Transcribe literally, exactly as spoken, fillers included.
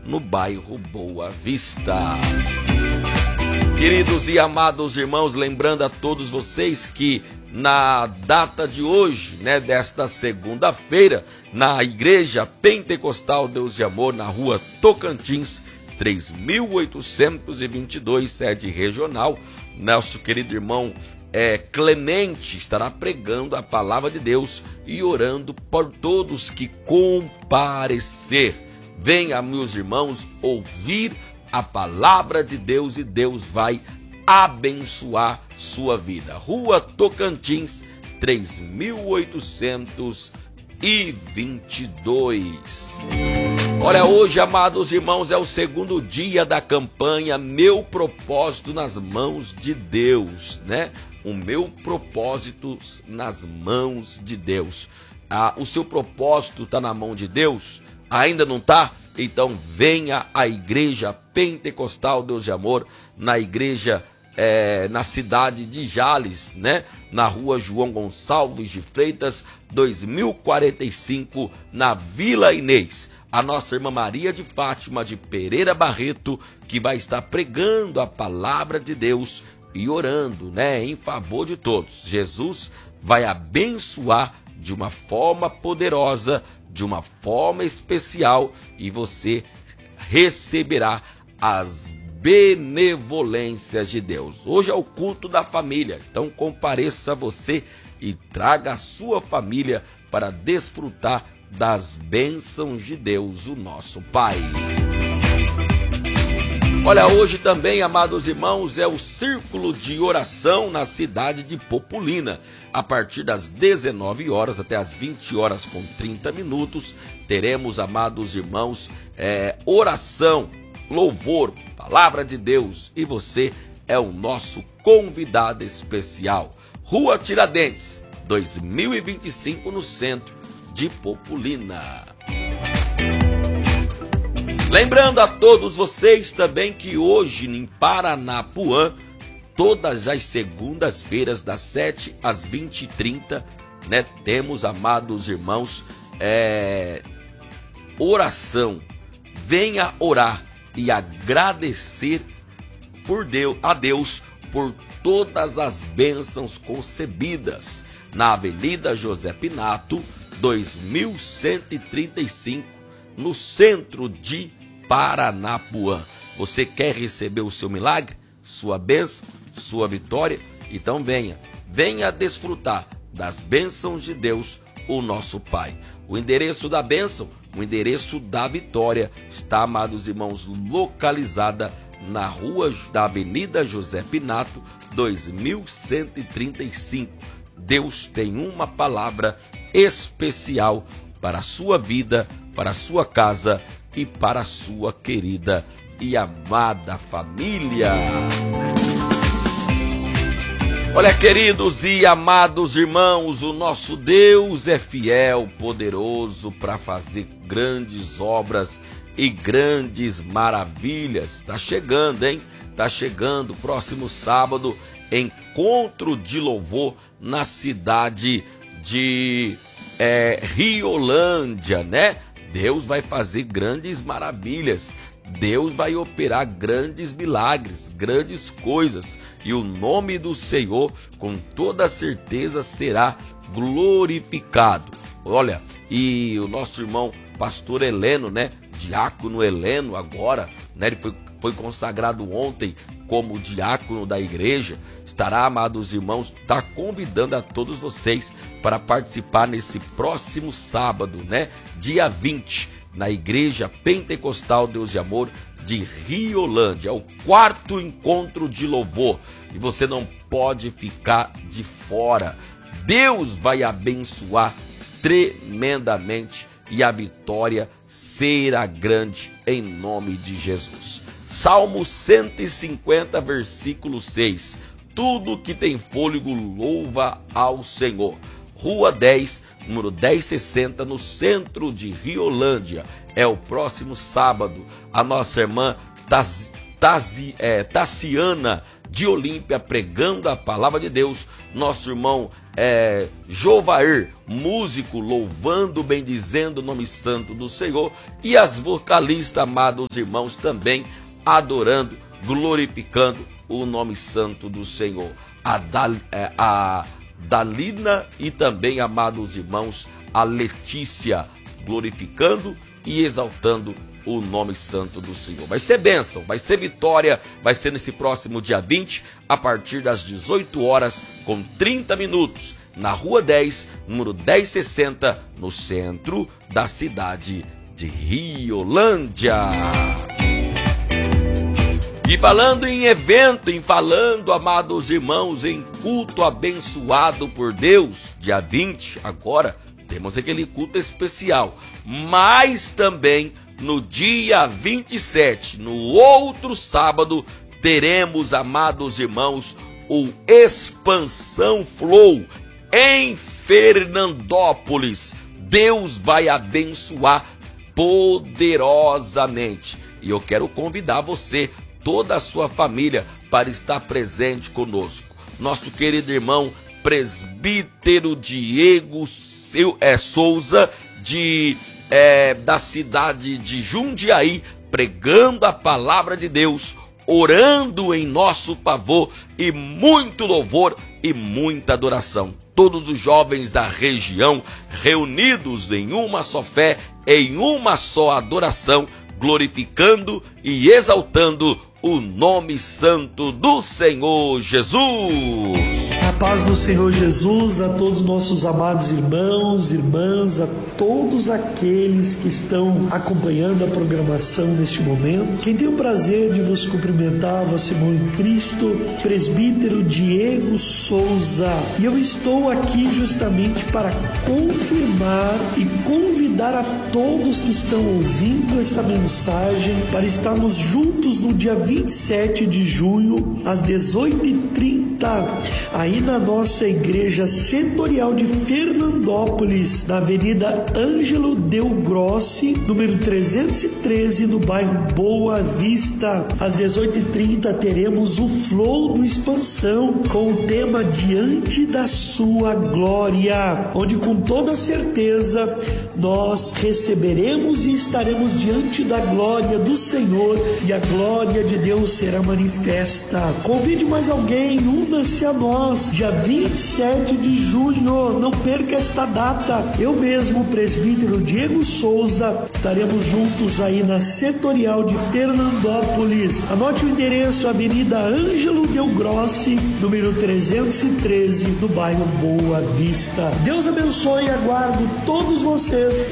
no bairro Boa Vista. Queridos e amados irmãos, lembrando a todos vocês que na data de hoje, né, desta segunda-feira, na Igreja Pentecostal Deus de Amor, na rua Tocantins, três mil oitocentos e vinte e dois, sede regional, nosso querido irmão é, Clemente estará pregando a palavra de Deus e orando por todos que comparecer. Venha, meus irmãos, ouvir a palavra de Deus e Deus vai abençoar sua vida. Rua Tocantins, três mil oitocentos e vinte e dois. Olha, hoje, amados irmãos, é o segundo dia da campanha Meu Propósito nas Mãos de Deus, né? O meu propósito nas mãos de Deus. Ah, o seu propósito está na mão de Deus? Ainda não está? Então venha à Igreja Pentecostal Deus de Amor, na igreja, é, na cidade de Jales, né? Na rua João Gonçalves de Freitas, dois mil e quarenta e cinco, na Vila Inês. A nossa irmã Maria de Fátima de Pereira Barreto, que vai estar pregando a palavra de Deus e orando, né, em favor de todos. Jesus vai abençoar de uma forma poderosa, de uma forma especial, e você receberá as benevolências de Deus. Hoje é o culto da família, então compareça você e traga a sua família para desfrutar das bênçãos de Deus, o nosso Pai. Olha, hoje também, amados irmãos, é o círculo de oração na cidade de Populina. A partir das dezenove horas até as vinte horas com trinta minutos, teremos, amados irmãos, é, oração, louvor, palavra de Deus, e você é o nosso convidado especial. Rua Tiradentes, dois mil e vinte e cinco, no centro de Populina. Lembrando a todos vocês também que hoje em Paranapuã, todas as segundas-feiras, das sete às vinte e trinta, né, temos, amados irmãos, é, oração. Venha orar e agradecer por Deus, a Deus por todas as bênçãos concebidas. Na Avenida José Pinato, dois mil cento e trinta e cinco, no centro de Paranapuã. Você quer receber o seu milagre, sua bênção, sua vitória? Então venha, venha desfrutar das bênçãos de Deus, o nosso Pai. O endereço da bênção, o endereço da vitória está, amados irmãos, localizada na rua da Avenida José Pinato, dois mil cento e trinta e cinco. Deus tem uma palavra especial para a sua vida, para a sua casa e para a sua querida e amada família. Olha, queridos e amados irmãos, o nosso Deus é fiel, poderoso para fazer grandes obras e grandes maravilhas. Está chegando, hein? Está chegando, próximo sábado, encontro de louvor na cidade de é, Riolândia, né? Deus vai fazer grandes maravilhas, Deus vai operar grandes milagres, grandes coisas, e o nome do Senhor, com toda certeza, será glorificado. Olha, e o nosso irmão pastor Heleno, né, diácono Heleno agora, né, ele foi, foi consagrado ontem como diácono da igreja, estará, amados irmãos, está convidando a todos vocês para participar nesse próximo sábado, né, dia vinte, na Igreja Pentecostal Deus de Amor de Riolândia. É o quarto encontro de louvor e você não pode ficar de fora. Deus vai abençoar tremendamente e a vitória será grande em nome de Jesus. Salmo cento e cinquenta, versículo seis. Tudo que tem fôlego louva ao Senhor. Rua dez, número dez sessenta, no centro de Riolândia. É o próximo sábado. A nossa irmã Tazi, Tazi, é, Tassiana de Olímpia, pregando a palavra de Deus, nosso irmão é, Jovair, músico, louvando, bendizendo o nome santo do Senhor, e as vocalistas, amados irmãos, também adorando, glorificando o nome santo do Senhor. A, Dal, é, a Dalina e também, amados irmãos, a Letícia, glorificando e exaltando o nome santo do Senhor. Vai ser bênção, vai ser vitória, vai ser nesse próximo dia vinte, a partir das dezoito horas, com trinta minutos, na Rua dez, número dez sessenta, no centro da cidade de Riolândia. E falando em evento, em falando, amados irmãos, em culto abençoado por Deus, dia vinte, agora temos aquele culto especial, mas também no dia vinte e sete, no outro sábado, teremos, amados irmãos, o Expansão Flow em Fernandópolis. Deus vai abençoar poderosamente. E eu quero convidar você, toda a sua família, para estar presente conosco. Nosso querido irmão presbítero Diego Souza, de, é, da cidade de Jundiaí, pregando a palavra de Deus, orando em nosso favor, e muito louvor e muita adoração. Todos os jovens da região reunidos em uma só fé, em uma só adoração, glorificando e exaltando o nome santo do Senhor Jesus. A paz do Senhor Jesus a todos nossos amados irmãos, irmãs, a todos aqueles que estão acompanhando a programação neste momento. Quem tem o prazer de vos cumprimentar, vosso irmão em Cristo, presbítero Diego Souza. E eu estou aqui justamente para confirmar e convidar a todos que estão ouvindo esta mensagem para estarmos juntos no dia vinte e sete de junho, às dezoito e trinta, aí na nossa igreja setorial de Fernandópolis, na Avenida Ângelo Del Grossi, número trezentos e treze, no bairro Boa Vista. Às dezoito e trinta teremos o Flow do Expansão, com o tema Diante da Sua Glória, onde com toda certeza nós receberemos e estaremos diante da glória do Senhor, e a glória de Deus será manifesta. Convide mais alguém, una-se a nós, dia vinte e sete de junho, não perca esta data. Eu mesmo, presbítero Diego Souza, estaremos juntos aí na setorial de Fernandópolis. Anote o endereço, Avenida Ângelo Del Grossi, número trezentos e treze, no bairro Boa Vista. Deus abençoe e aguardo todos vocês